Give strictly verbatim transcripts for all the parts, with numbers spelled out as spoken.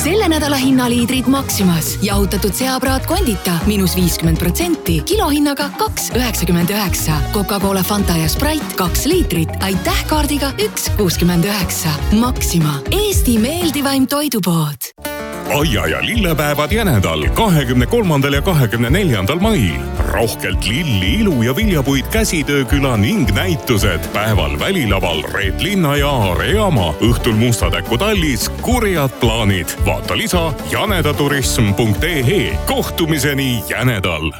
selle nädala hinnaliidrid Maximas. Jahutatud seapraad kondita miinus viiskümmend protsenti kilohinnaga kaks üheksakümmend üheksa. Coca-Cola, Fanta ja Sprite kaks liitrit. Aitäh kaardiga üks kuuskümmend üheksa. Maxima, Eesti meeldivaim toidupood. Aia ja lillepäevad Jänedal kahekümne kolmandal ja kahekümne neljandal mail. Rohkelt lilli, ilu ja viljapuid käsitööküla ning näitused. Päeval välilaval Reet Linna ja Aare Jaama. Õhtul Mustatäkku tallis kurjad plaanid. Vaata lisa janedaturism punkt ee. Kohtumiseni Jänedal.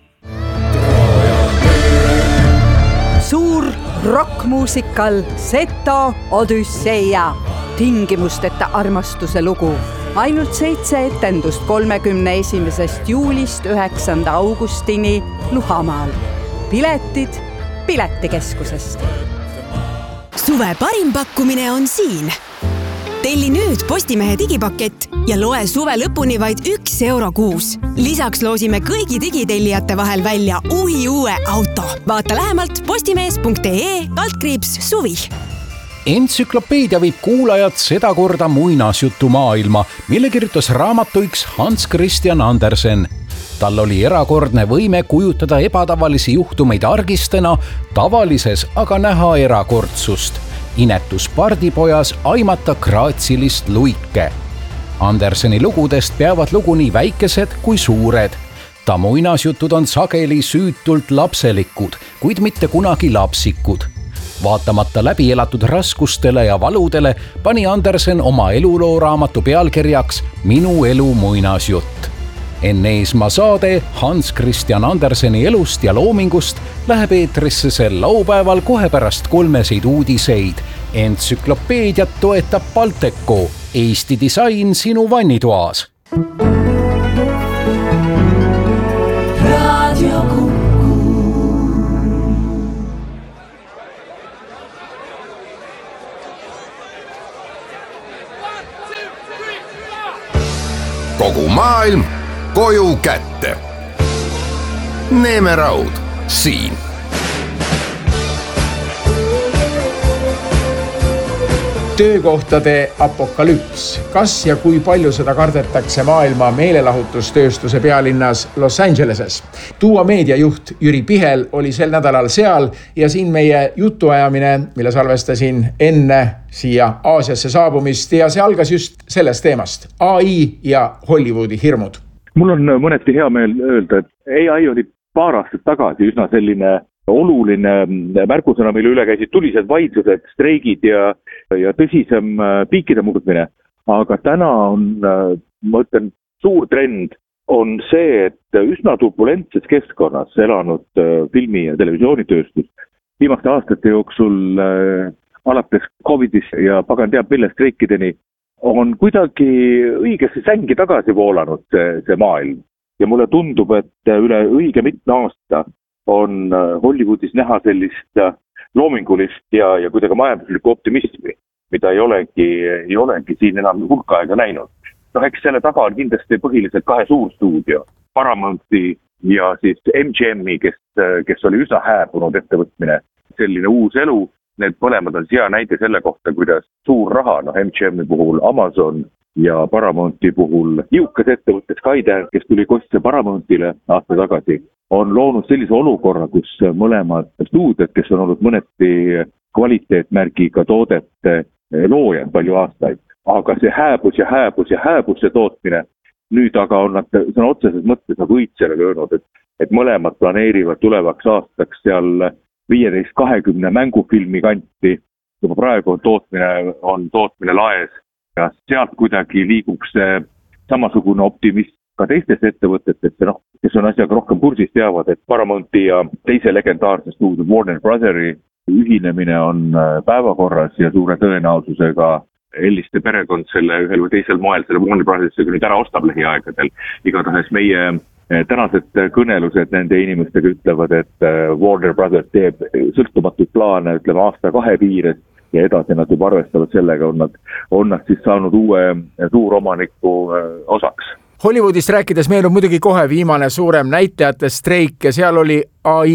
Suur rockmuusikal Seto Odüsseia. Tingimusteta armastuse lugu. Ainult seitse etendust kolmekümne esimesest juulist üheksanda augustini Luhamaal. Piletid Piletikeskusest. Suve parim pakkumine on siin. Telli nüüd Postimehe digipakett ja loe suve lõpuni vaid üks euro kuus. Lisaks loosime kõigi digitellijate vahel välja uhi uue auto. Vaata lähemalt postimees punkt ee altkriips suvi. Entsüklopeedia viib kuulajad sedakorda muinasjutu maailma, mille kirjutas raamatuiks Hans Christian Andersen. Tal oli erakordne võime kujutada ebatavalisi juhtumeid argistena, tavalises aga näha erakordsust. Inetus pardipojas aimata graatsilist luike. Anderseni lugudest peavad lugu nii väikesed kui suured. Ta muinasjutud on sageli süütult lapselikud, kuid mitte kunagi lapsikud. Vaatamata läbi elatud raskustele ja valudele pani Andersen oma eluloo raamatu pealkirjaks Minu elu muinasjutt. Enne Eesmaa saade Hans Christian Anderseni elust ja loomingust läheb eetrisse sel laupäeval kohe pärast kolmeseid uudiseid. Entsüklopeediat toetab Balteco, Eesti disain sinu vannitoas. Kogu maailm koju kätte. Neeme Raud siin. Töökohtade apokalüps. Kas ja kui palju seda kardetakse maailma meelelahutustööstuse pealinnas Los Angeleses? Tuua meediajuht Jüri Pihel oli sel nädalal seal ja siin meie jutuajamine, mille salvestasin enne siia Aasiasse saabumist ja see algas just sellest teemast. A I ja Hollywoodi hirmud. Mul on mõneti hea meel öelda, et A I oli paar aastat tagasi üsna selline oluline märkusena, mille üle käisid tulised vaidlused, streigid ja, ja tõsisem piikide murdmine. Aga täna on, ma ütlen, suur trend on see, et üsna turbulentses keskkonnas elanud filmi- ja televisioonitööstus viimaste aastate jooksul alates Covidis ja pagan teab mille streikideni on kuidagi õigesse sängi tagasi voolanud see, see maailm. Ja mulle tundub, et üle õige mitme aasta on Hollywoodis näha sellist loomingulist ja, ja kuidagi majanduslikku optimismi, mida ei olegi, ei olegi siin enam hulka aega näinud. No eks selle taga on kindlasti põhiliselt kahe suurstuudio, Paramounti ja siis M G M-i, kes, kes oli üsna hääbunud ettevõtmine. Selline uus elu, need mõlemad on hea näide selle kohta, kuidas suur raha, no M G M-i puhul Amazon ja Paramounti puhul jõukas ettevõtte Skydance, kes tuli kostse Paramountile aasta tagasi, on loonud sellise olukorra, kus mõlemad stuudiod, kes on olnud mõneti kvaliteetmärgiga toodete loojad palju aastaid, aga see hääbus ja hääbus ja hääbus see tootmine, nüüd aga on nad sõna otseses mõttes nagu õitsele löönud, et, et mõlemad planeerivad tulevaks aastaks seal viieteist kahekümne mängufilmi kanti, juba praegu on tootmine, on tootmine laes ja sealt kuidagi liiguks samasugune optimism ka teistes ettevõtetesse, noh, kes on asjaga rohkem kursis teavad, et Paramounti ja teise legendaarse stuudio Warner Brotheri ühinemine on päevakorras ja suure tõenäosusega Elliste perekond selle ühel või teisel moel selle Warner Brothersega nüüd ära ostab lähiaegadel. Igatahes meie tänased kõnelused nende inimestega ütlevad, et Warner Brothers teeb sõltumatuid plaane, ütleme aasta kahe piires ja edasi nad juba arvestavad sellega, on nad, on nad siis saanud uue suuromaniku osaks. Hollywoodist rääkides meil on muidugi kohe viimane suurem näitajate streik ja seal oli A I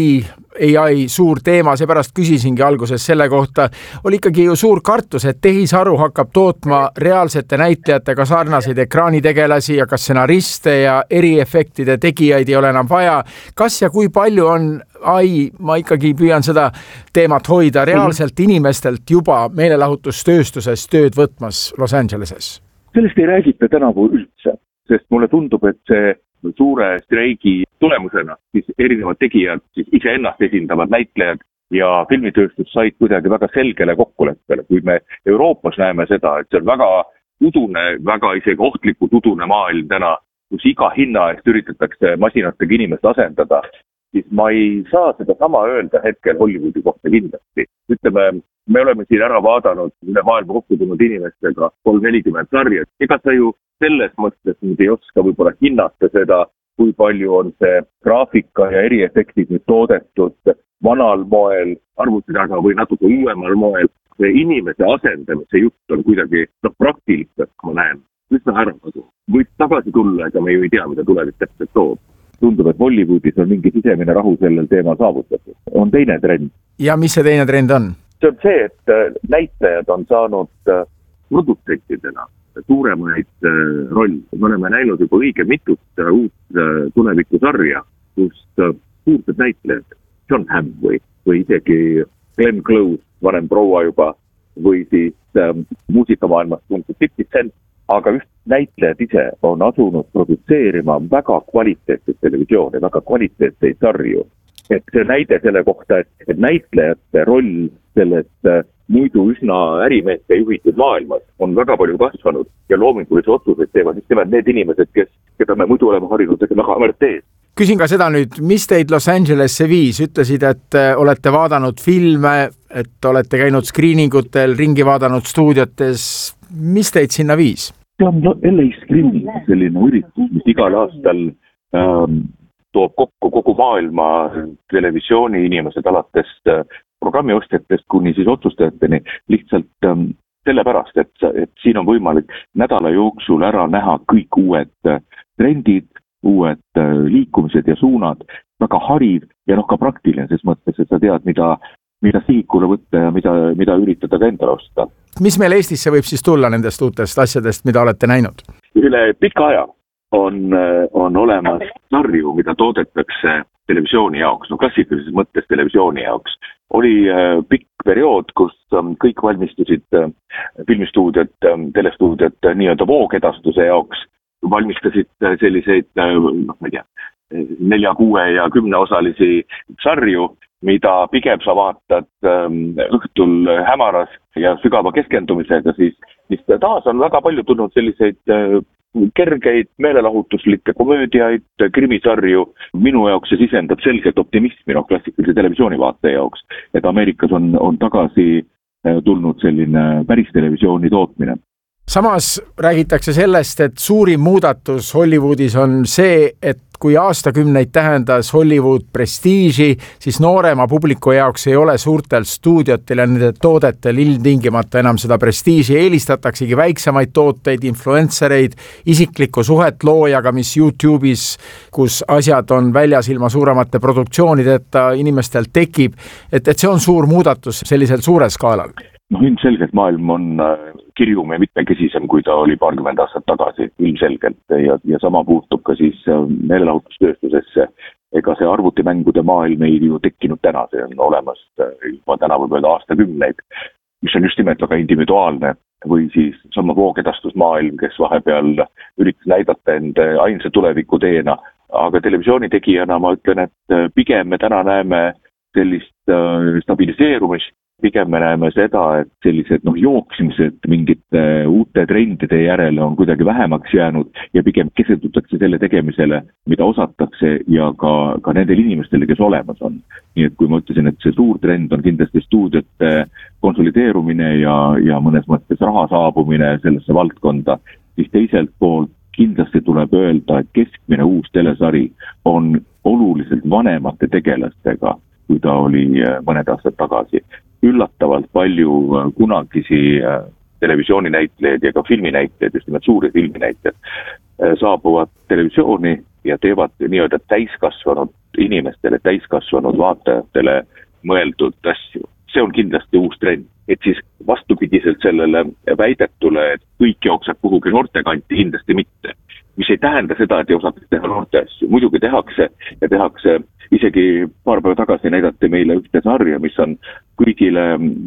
A I suur teema, seepärast küsisingi alguses selle kohta. Oli ikkagi ju suur kartus, et tehisaru hakkab tootma reaalsete näitlejatega sarnaseid ekraanitegelasi ja ka stsenariste ja eriefektide tegijaid ei ole enam vaja. Kas ja kui palju on A I, ma ikkagi püüan seda teemat hoida, reaalselt inimestelt juba meelelahutustööstuses tööd võtmas Los Angeleses? Sellest ei räägita tänavu üldse, sest mulle tundub, et see suure streigi tulemusena siis erinevad tegijad, siis iseennast esindavad näitlejad ja filmitööstus said kuidagi väga selgele kokkuleppele. Kui me Euroopas näeme seda, et see on väga udune, väga isegi ohtlikult udune maailm täna, kus iga hinna eest üritatakse masinatega inimest asendada, siis ma ei saa seda sama öelda hetkel Hollywoodi kohta kindlasti. Ütleme, me oleme siin ära vaadanud üle maailma kokku tulnud inimestega kolm nelikümmend sarjad. Ega sa ju selles mõttes nüüd ei oska võib-olla hinnata seda, kui palju on see graafika ja eriefektid nüüd toodetud vanal moel, arvuti taga või natuke uuemal moel. See inimese asendamise jutt on kuidagi no, praktiliselt, ma näen, üsna ära kadu. Võid tagasi tulla, ega me ju ei tea, mida tulevik täpselt toob. Tundub, et Hollywoodis on mingi sisemine rahu sellel teema saavutatud. On teine trend. Ja mis see teine trend on? See on see, et näitlejad on saanud produtsentidena suuremaid rolli. Me oleme näinud juba õige mitut uut tulevikusarja, kus suurted näitlejad, John Hamm või, või isegi Glenn Close, vanem proua juba, või siis ähm, muusikamaailmast tuntud fifty cent, aga just näitlejad ise on asunud produtseerima väga kvaliteetseid televisioone, väga kvaliteetseid sarju. Et see näide selle kohta, et, et näitlejate roll sellest äh, muidu üsna ärimeeste juhitud maailmas on väga palju kasvanud ja loomingulisi otsuseid teevad just nimelt need inimesed, kes, keda me muidu oleme harinud tegema kaamerat ees. Küsin ka seda nüüd, mis teid Los Angelesse viis? Ütlesid, et olete vaadanud filme, et olete käinud screeningutel, ringi vaadanud stuudiotes. Mis teid sinna viis? See on L A Screening, selline üritus, mis igal aastal ähm, toob kokku kogu maailma televisiooni inimesed alates äh, programmiostjatest kuni siis otsustajateni lihtsalt ähm, sellepärast, et, et siin on võimalik nädala jooksul ära näha kõik uued äh, trendid, uued äh, liikumised ja suunad, väga hariv ja noh ka praktiline, ses mõttes, et sa tead, mida, mida sihikule võtta ja mida, mida üritada ka endale osta. Mis meil Eestisse võib siis tulla nendest uutest asjadest, mida olete näinud? Üle pika aja on, on olemas sarju, mida toodetakse televisiooni jaoks, no klassikalises mõttes televisiooni jaoks. Oli äh, pikk periood, kus ähm, kõik valmistusid äh, filmistuudiot, äh, telestuudiot äh, nii-öelda voogedastuse jaoks, valmistasid äh, selliseid, äh, noh ma ei tea, nelja, kuue ja kümne osalisi sarju, mida pigem sa vaatad ähm, õhtul hämaras ja sügava keskendumisega, siis, siis taas on väga palju tulnud selliseid äh, kergeid, meelelahutuslikke komöödiaid, krimisarju. Minu jaoks see sisendab selgelt optimismi no, klassikalise televisioonivaate jaoks, et Ameerikas on, on tagasi tulnud selline päris televisiooni tootmine. Samas räägitakse sellest, et suurim muudatus Hollywoodis on see, et kui aastakümneid tähendas Hollywood prestiiži, siis noorema publiku jaoks ei ole suurtel stuudiotel ja nende toodetel ilmtingimata enam seda prestiiži. Eelistataksegi väiksemaid tooteid, influencereid, isiklikku suhet loojaga, mis YouTube'is, kus asjad on väljas ilma suuremate produktsioonideta inimestel tekib, et, et see on suur muudatus sellisel suurel skaalal. No ilmselgelt maailm on kirjum ja mitmekesisem, kui ta oli paarkümmend aastat tagasi, ilmselgelt. Ja, ja sama puutub ka siis meelelahutustööstusesse. Ega see arvutimängude maailm ei ju tekkinud täna, see on olemas juba täna võib öelda aastakümneid, mis on just nimelt väga individuaalne või siis sama voogedastusmaailm, kes vahepeal üritas näidata end ainsa tuleviku teena. Aga televisioonitegijana ma ütlen, et pigem me täna näeme sellist stabiliseerumist, pigem me näeme seda, et sellised noh, jooksimised mingite uute trendide järele on kuidagi vähemaks jäänud ja pigem kesendutakse selle tegemisele, mida osatakse ja ka, ka nendel inimestele, kes olemas on. Nii et kui ma ütlesin, et see suur trend on kindlasti stuudiote konsolideerumine ja, ja mõnes mõttes raha saabumine sellesse valdkonda, siis teiselt poolt kindlasti tuleb öelda, et keskmine uus telesari on oluliselt vanemate tegelastega, kui ta oli mõned aastad tagasi. Üllatavalt palju kunagisi televisiooninäitlejaid ja ka filminäitlejaid, just nimelt suuri filminäitlejaid, saabuvad televisiooni ja teevad nii-öelda täiskasvanud inimestele, täiskasvanud vaatajatele mõeldud asju. See on kindlasti uus trend, et siis vastupidiselt sellele väidetule, et kõik jookseb kuhugi noortekanti, kindlasti mitte. Mis ei tähenda seda, et ei osata teha noorte asju. Muidugi tehakse ja tehakse, isegi paar päeva tagasi näidati meile ühte sarja, mis on kõigile,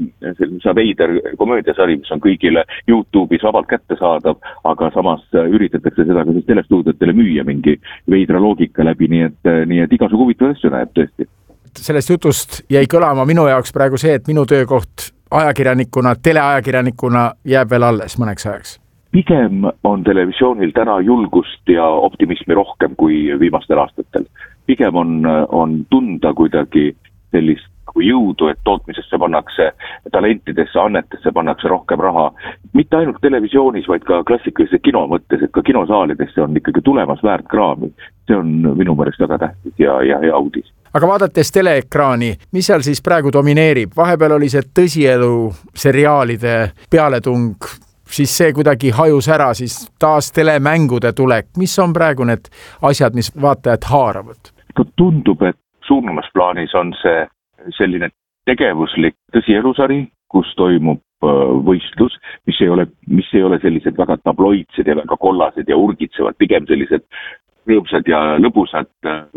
see veider komöödiasari, mis on kõigile YouTube'is vabalt kätte saadav, aga samas üritatakse seda ka siis telestuudiotele müüa mingi veidra loogika läbi, nii et, nii et igasugu huvitav asju näeb tõesti. Sellest jutust jäi kõlama minu jaoks praegu see, et minu töökoht ajakirjanikuna, teleajakirjanikuna jääb veel alles mõneks ajaks. Pigem on televisioonil täna julgust ja optimismi rohkem kui viimastel aastatel. Pigem on, on tunda kuidagi sellist kui jõudu, et tootmisesse pannakse, talentidesse, annetesse pannakse rohkem raha. Mitte ainult televisioonis, vaid ka klassikalise kino mõttes, et ka kinosaalidesse on ikkagi tulemas väärt kraami. See on minu mõrest väga tähtis ja, ja, ja audis. Aga vaadates teleekraani, mis seal siis praegu domineerib? Vahepeal oli see tõsielu seriaalide pealetung, siis see kuidagi hajus ära, siis taas telemängude tulek. Mis on praegu need asjad, mis vaatajad haaravad? Tundub, et suuremas plaanis on see selline tegevuslik tõsielusari, kus toimub võistlus, mis ei ole, mis ei ole sellised väga tabloidsed ja väga kollased ja urgitsevad, pigem sellised rõõmsad ja lõbusad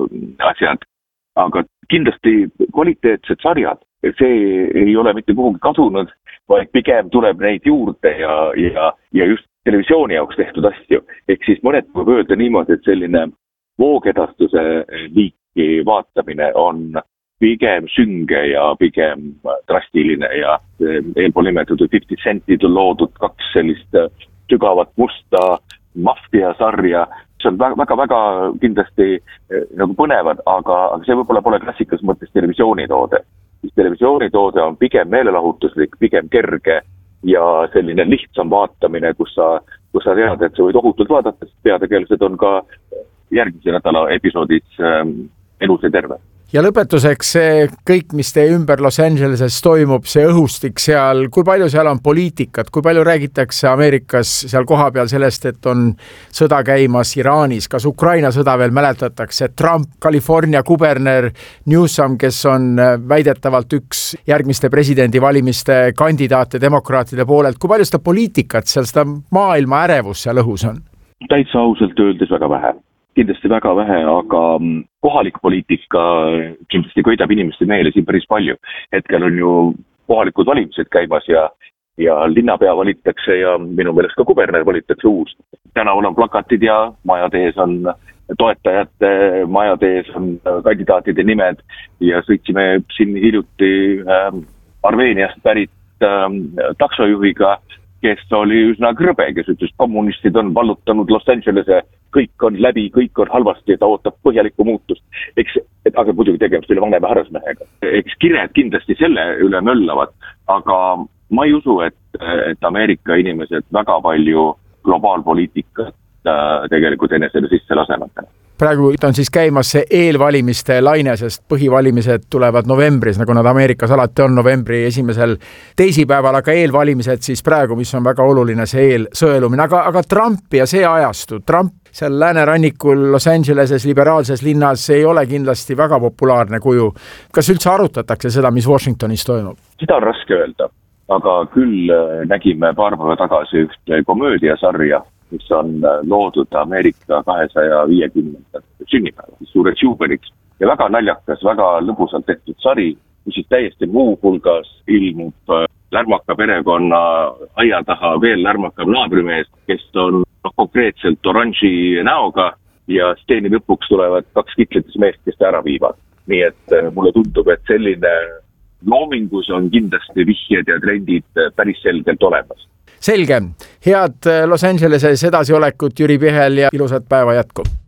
asjad. Aga kindlasti kvaliteetsed sarjad, see ei ole mitte kuhugi kadunud, vaid pigem tuleb neid juurde ja, ja, ja just televisiooni jaoks tehtud asju. Ehk siis mõned võib öelda niimoodi, et selline voogedastuse liiki vaatamine on pigem sünge ja pigem drastiline ja eelpool nimetatud fifty centid on loodud kaks sellist sügavat musta mafia-sarja. See on väga-väga kindlasti nagu põnevad, aga, aga see võib-olla pole klassikas mõttes televisioonitoode. Televisioonitoode on pigem meelelahutuslik, pigem kerge ja selline lihtsam vaatamine, kus sa, kus sa tead, et sa võid ohutult vaadata, sest peategelised on ka järgmise nädala episoodis ähm, elus ja terve. Ja lõpetuseks see kõik, mis teie ümber Los Angeleses toimub, see õhustik seal, kui palju seal on poliitikat, kui palju räägitakse Ameerikas seal koha peal sellest, et on sõda käimas Iraanis, kas Ukraina sõda veel mäletatakse, Trump, California kuberner Newsom, kes on väidetavalt üks järgmiste presidendivalimiste kandidaate demokraatide poolelt, kui palju seda poliitikat seal, seda maailma ärevus seal õhus on? Täitsa ausalt öeldes väga vähe. Kindlasti väga vähe, aga kohalik poliitika kindlasti köidab inimeste meele siin päris palju. Hetkel on ju kohalikud valimised käimas ja, ja linnapea valitakse ja minu meelest ka kuberner valitakse uus. Tänaval on plakatid ja majade ees on toetajate, majade ees on kandidaatide nimed ja sõitsime siin hiljuti äh, Armeeniast pärit äh, taksojuhiga, kes oli üsna krõbe, kes ütles, kommunistid on vallutanud Los Angelese, kõik on läbi, kõik on halvasti ja ta ootab põhjalikku muutust. Eks, et, aga muidugi tegemist üle vanema härrasmehega. Eks kired kindlasti selle üle möllavad, aga ma ei usu, et, et Ameerika inimesed väga palju globaalpoliitikat äh, tegelikult enesele sisse lasemata. Praegu on siis käimas see eelvalimiste laine, sest põhivalimised tulevad novembris, nagu nad Ameerikas alati on novembri esimesel teisipäeval, aga eelvalimised siis praegu, mis on väga oluline see eelsõelumine. Aga, aga Trump ja see ajastu, Trump seal läänerannikul Los Angeleses liberaalses linnas ei ole kindlasti väga populaarne kuju. Kas üldse arutatakse seda, mis Washingtonis toimub? Seda on raske öelda, aga küll nägime paar päeva tagasi ühte komöödiasarja, mis on loodud Ameerika kahesaja viiekümnenda sünnipäeva, suureks juubeliks. Ja väga naljakas, väga lõbusalt tehtud sari, mis siis täiesti muu hulgas ilmub lärmaka perekonna aia taha veel lärmakam naabrimees, kes on no, konkreetselt oranži näoga ja steeni lõpuks tulevad kaks kitletis meest, kes ta ära viivad. Nii et mulle tundub, et selline loomingus on kindlasti vihjed ja trendid päris selgelt olemas. Selge. Head Los Angeleses edasiolekut, Jüri Pihel ja ilusat päeva jätku!